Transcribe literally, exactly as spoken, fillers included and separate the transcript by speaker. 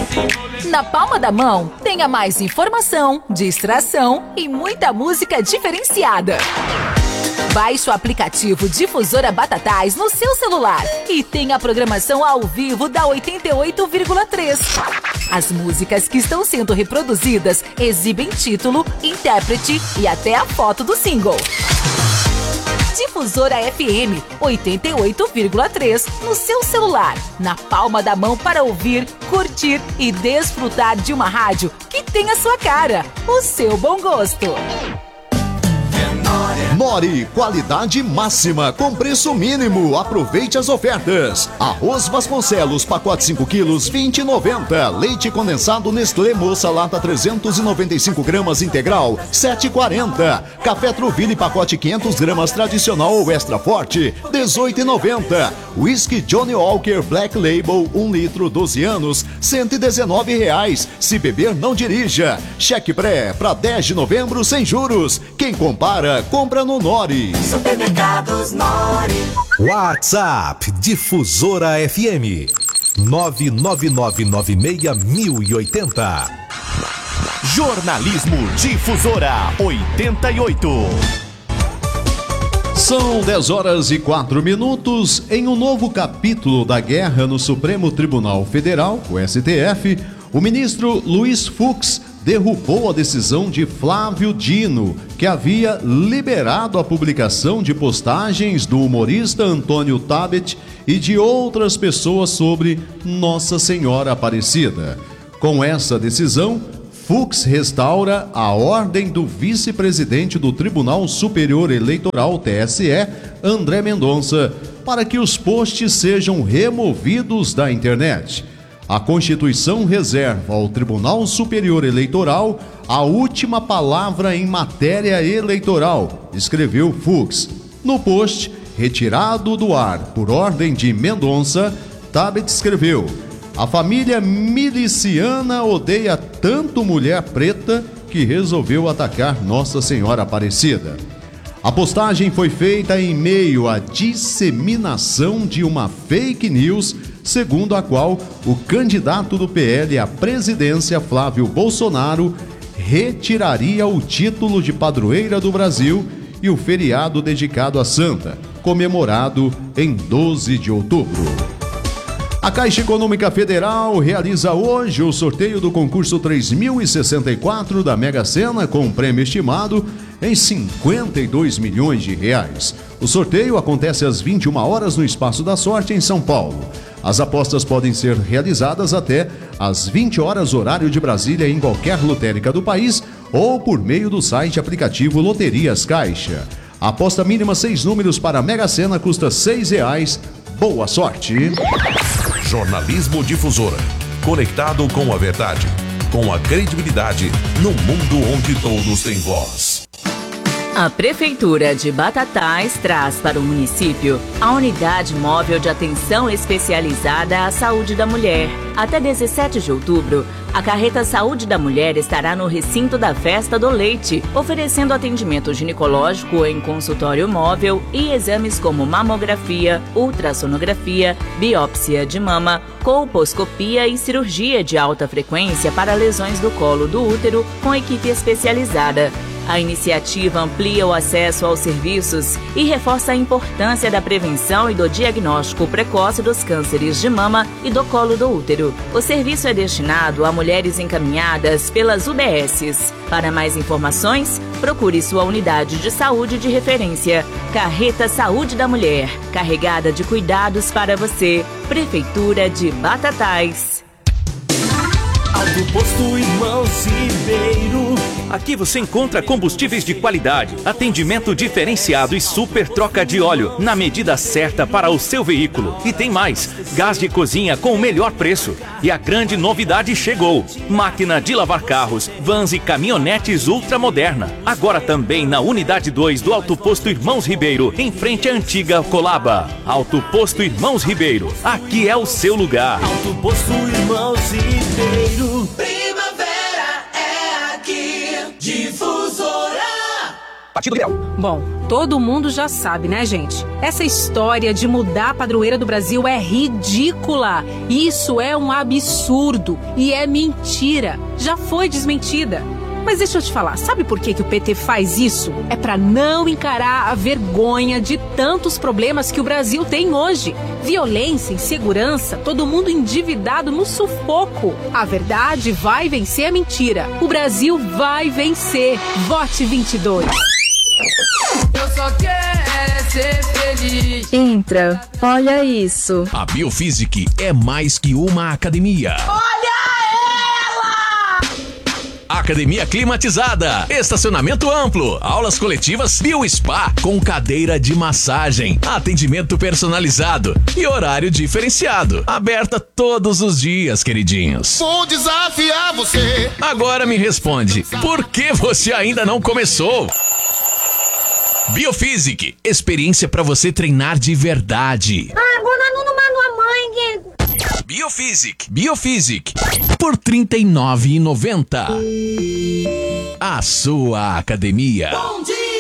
Speaker 1: Na palma da mão, tenha mais informação, distração e muita música diferenciada. Baixe o aplicativo Difusora Batatais no seu celular e tenha a programação ao vivo da oitenta e oito vírgula três. As músicas que estão sendo reproduzidas exibem título, intérprete e até a foto do single. Difusora F M oitenta e oito vírgula três no seu celular, na palma da mão para ouvir, curtir e desfrutar de uma rádio que tem a sua cara, o seu bom gosto.
Speaker 2: Nori, qualidade máxima com preço mínimo. Aproveite as ofertas. Arroz Vasconcelos, pacote cinco quilos, vinte e noventa. Leite condensado Nestlé Moça lata trezentos e noventa e cinco gramas integral, sete e quarenta. Café Truville, pacote quinhentas gramas tradicional ou extra forte, dezoito e noventa. Whisky Johnny Walker Black Label um litro, doze anos, cento e dezenove reais. Se beber, não dirija. Cheque pré para dez de novembro sem juros. Quem compara, compra no Nori.
Speaker 3: Supermercados Nori.
Speaker 4: WhatsApp Difusora F M nove nove nove nove seis mil e oitenta.
Speaker 5: Jornalismo Difusora oitenta e oito.
Speaker 2: São dez horas e quatro minutos. Em um novo capítulo da guerra no Supremo Tribunal Federal, o S T F, o ministro Luiz Fux derrubou a decisão de Flávio Dino, que havia liberado a publicação de postagens do humorista Antônio Tabet e de outras pessoas sobre Nossa Senhora Aparecida. Com essa decisão, Fux restaura a ordem do vice-presidente do Tribunal Superior Eleitoral, T S E, André Mendonça, para que os posts sejam removidos da internet. A Constituição reserva ao Tribunal Superior Eleitoral a última palavra em matéria eleitoral, escreveu Fux. No post, retirado do ar por ordem de Mendonça, Tabet escreveu: a família miliciana odeia tanto mulher preta que resolveu atacar Nossa Senhora Aparecida. A postagem foi feita em meio à disseminação de uma fake news, segundo a qual o candidato do P L à presidência, Flávio Bolsonaro, retiraria o título de padroeira do Brasil e o feriado dedicado à santa, comemorado em doze de outubro. A Caixa Econômica Federal realiza hoje o sorteio do concurso três mil e sessenta e quatro da Mega Sena, com um prêmio estimado em cinquenta e dois milhões de reais. O sorteio acontece às vinte e uma horas no Espaço da Sorte, em São Paulo. As apostas podem ser realizadas até às vinte horas, horário de Brasília, em qualquer lotérica do país ou por meio do site aplicativo Loterias Caixa. A aposta mínima seis números para a Mega Sena custa seis reais. Boa sorte!
Speaker 4: Jornalismo Difusora, conectado com a verdade, com a credibilidade, no mundo onde todos têm voz.
Speaker 6: A Prefeitura de Batatais traz para o município a Unidade Móvel de Atenção Especializada à Saúde da Mulher. Até dezessete de outubro, a Carreta Saúde da Mulher estará no recinto da Festa do Leite, oferecendo atendimento ginecológico em consultório móvel e exames como mamografia, ultrassonografia, biópsia de mama, colposcopia e cirurgia de alta frequência para lesões do colo do útero com equipe especializada. A iniciativa amplia o acesso aos serviços e reforça a importância da prevenção e do diagnóstico precoce dos cânceres de mama e do colo do útero. O serviço é destinado a mulheres encaminhadas pelas U B Ss. Para mais informações, procure sua unidade de saúde de referência. Carreta Saúde da Mulher, carregada de cuidados para você. Prefeitura de Batatais.
Speaker 5: Alto Posto Irmãos Ribeiro. Aqui você encontra combustíveis de qualidade, atendimento diferenciado e super troca de óleo na medida certa para o seu veículo. E tem mais, gás de cozinha com o melhor preço. E a grande novidade chegou: máquina de lavar carros, vans e caminhonetes ultramoderna. Agora também na unidade dois do Alto Posto Irmãos Ribeiro, em frente à antiga Colaba. Alto Posto Irmãos Ribeiro, aqui é o seu lugar.
Speaker 3: Alto Posto Irmãos Ribeiro. Primavera é aqui. Difusora.
Speaker 7: Partido Liberal.
Speaker 8: Bom, todo mundo já sabe, né, gente? Essa história de mudar a padroeira do Brasil é ridícula. Isso é um absurdo e é mentira. Já foi desmentida. Mas deixa eu te falar, sabe por que, que o P T faz isso? É pra não encarar a vergonha de tantos problemas que o Brasil tem hoje. Violência, insegurança, todo mundo endividado no sufoco. A verdade vai vencer a mentira. O Brasil vai vencer. Vote vinte e dois.
Speaker 9: Eu só quero ser feliz.
Speaker 6: Entra, olha isso.
Speaker 10: A Biofísic é mais que uma academia.
Speaker 9: Olha
Speaker 10: Academia climatizada, estacionamento amplo, aulas coletivas, Biospa com cadeira de massagem, atendimento personalizado e horário diferenciado. Aberta todos os dias, queridinhos.
Speaker 11: Vou desafiar você.
Speaker 10: Agora me responde, por que você ainda não começou? Biofísic, experiência para você treinar de verdade.
Speaker 12: Ah, agora não manda a mãe.
Speaker 10: Biofísic, Biofísic, por trinta e nove reais e noventa centavos. A sua academia.
Speaker 9: Bom dia.